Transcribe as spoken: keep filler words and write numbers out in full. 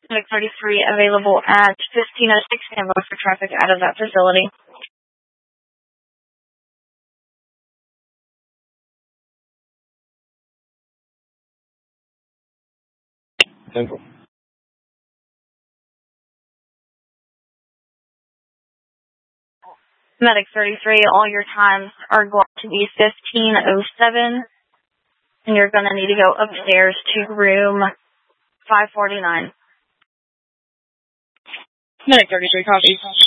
Medic thirty-three available at fifteen oh six, and vote for traffic out of that facility. Central. Medic thirty-three, all your times are going to be fifteen oh seven, and you're going to need to go upstairs to room five forty-nine. Medic thirty-three, copy.